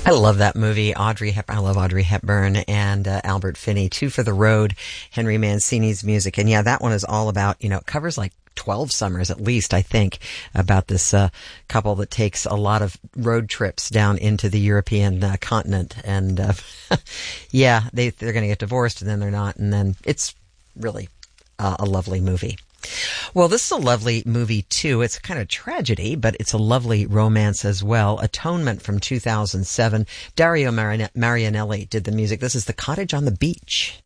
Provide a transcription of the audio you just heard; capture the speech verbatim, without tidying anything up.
I love that movie. Audrey Hepburn. I love Audrey Hepburn and uh, Albert Finney. Two for the Road, Henry Mancini's music. And yeah, that one is all about, you know, it covers like twelve summers at least, I think, about this uh, couple that takes a lot of road trips down into the European uh, continent. And uh, yeah, they, they're going to get divorced and then they're not. And then it's really uh, a lovely movie. Well, this is a lovely movie, too. It's kind of tragedy, but it's a lovely romance as well. Atonement from two thousand seven. Dario Marianelli did the music. This is The Cottage on the Beach.